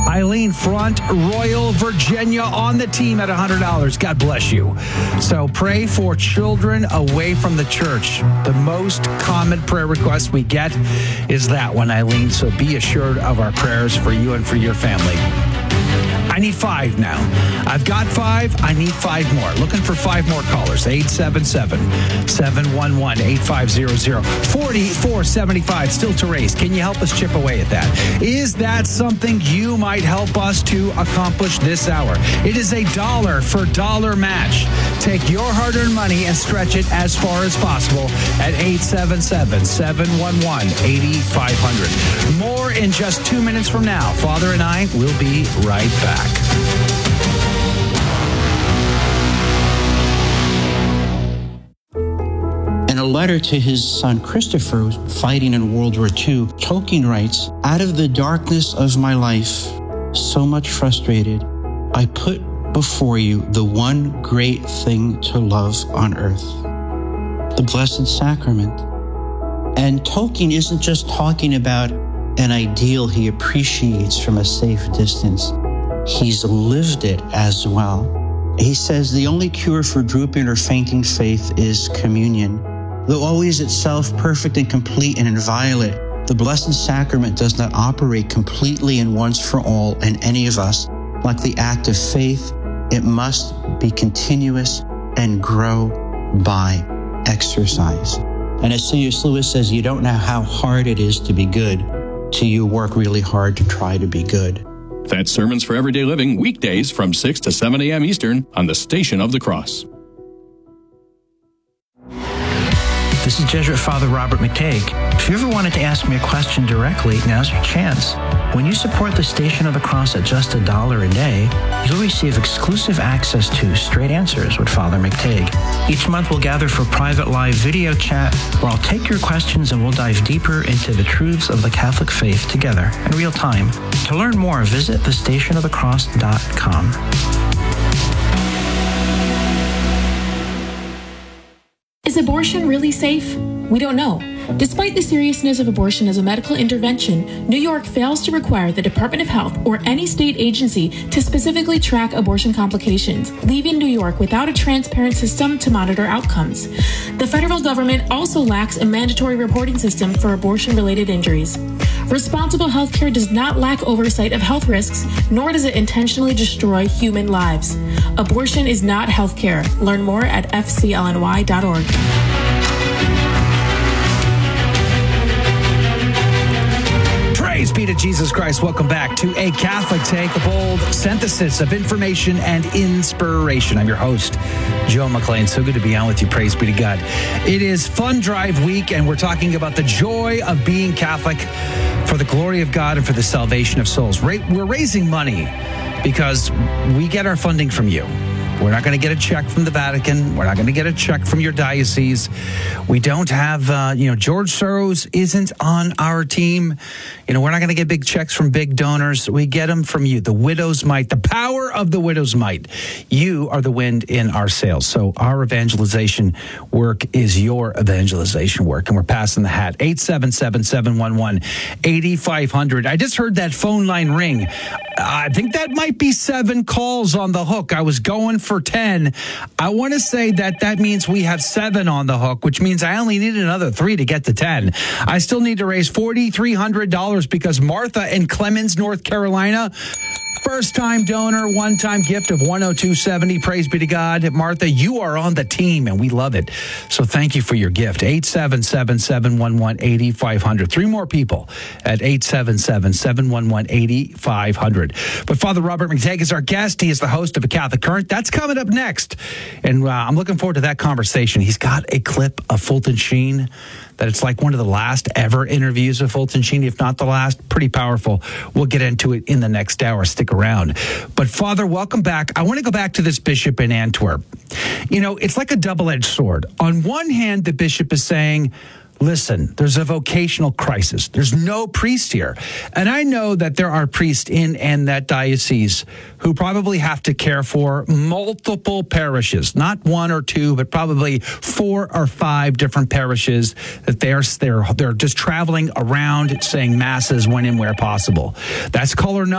Eileen Front, Royal Virginia on the team at $100. God bless you. So pray for children away from the church. The most common prayer request we get is that one, Eileen. So be assured of our prayers for you and for your family. I need 5 now. I've got 5. I need 5 more. Looking for 5 more callers. 877-711-8500. 4475 still to raise. Can you help us chip away at that? Is that something you might help us to accomplish this hour? It is a dollar for dollar match. Take your hard-earned money and stretch it as far as possible at 877-711-8500. More in just 2 minutes from now. Father and I will be right back. In a letter to his son Christopher, fighting in World War II, Tolkien writes, "Out of the darkness of my life, so much frustrated, I put before you the one great thing to love on earth, the Blessed Sacrament." And Tolkien isn't just talking about an ideal he appreciates from a safe distance. He's lived it as well. He says the only cure for drooping or fainting faith is communion. Though always itself perfect and complete and inviolate, the Blessed Sacrament does not operate completely and once for all in any of us. Like the act of faith, it must be continuous and grow by exercise. And as C.S. Lewis says, you don't know how hard it is to be good till you work really hard to try to be good. That's Sermons for Everyday Living, weekdays from 6 to 7 a.m. Eastern on the Station of the Cross. This is Jesuit Father Robert McTague. If you ever wanted to ask me a question directly, now's your chance. When you support the Station of the Cross at just $1 a day, you'll receive exclusive access to Straight Answers with Father McTague. Each month we'll gather for private live video chat where I'll take your questions and we'll dive deeper into the truths of the Catholic faith together in real time. To learn more, visit thestationofthecross.com. Is abortion really safe? We don't know. Despite the seriousness of abortion as a medical intervention, New York fails to require the Department of Health or any state agency to specifically track abortion complications, leaving New York without a transparent system to monitor outcomes. The federal government also lacks a mandatory reporting system for abortion-related injuries. Responsible healthcare does not lack oversight of health risks, nor does it intentionally destroy human lives. Abortion is not healthcare. Learn more at fclny.org. Praise be to Jesus Christ. Welcome back to A Catholic Take, a bold synthesis of information and inspiration. I'm your host, Joe McLean. So good to be on with you. Praise be to God. It is Fund Drive Week, and we're talking about the joy of being Catholic for the glory of God and for the salvation of souls. We're raising money because we get our funding from you. We're not going to get a check from the Vatican. We're not going to get a check from your diocese. We don't have, George Soros isn't on our team. We're not going to get big checks from big donors. We get them from you, the widow's mite, the power of the widow's mite. You are the wind in our sails. So our evangelization work is your evangelization work, and we're passing the hat. 877-711-8500. I just heard that phone line ring. I think that might be 7 calls on the hook. I was going for 10. I want to say that means we have 7 on the hook, which means I only need another 3 to get to 10. I still need to raise $4,300 because Martha in Clemens, North Carolina, first-time donor, one-time gift of $102.70. Praise be to God. Martha, you are on the team, and we love it. So thank you for your gift. 877-711-8500. 3 more people at 877-711-8500. But Father Robert McTague is our guest. He is the host of A Catholic Current. That's coming up next. And I'm looking forward to that conversation. He's got a clip of Fulton Sheen that it's like one of the last ever interviews of Fulton Sheen, if not the last. Pretty powerful. We'll get into it in the next hour. Stick around. But Father, welcome back. I want to go back to this bishop in Antwerp. It's like a double-edged sword. On one hand, the bishop is saying, listen, there's a vocational crisis. There's no priest here. And I know that there are priests in and that diocese who probably have to care for multiple parishes, not 1 or 2, but probably 4 or 5 different parishes that they're just traveling around saying masses when and where possible. That's caller